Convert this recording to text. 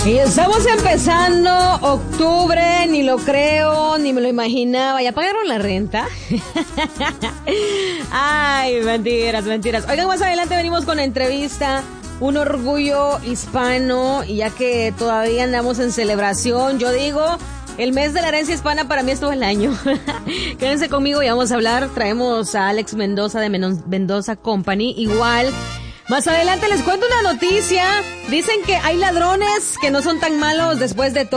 Y estamos empezando octubre, ni lo creo, ni me lo imaginaba. ¿Ya pagaron la renta? Ay, mentiras. Oigan, más adelante venimos con la entrevista, un orgullo hispano, y ya que todavía andamos en celebración, yo digo, el mes de la herencia hispana para mí es todo el año. Quédense conmigo y vamos a hablar. Traemos a Alex Mendoza de Mendoza Company, igual. Más adelante les cuento una noticia. Dicen que hay ladrones que no son tan malos después de todo.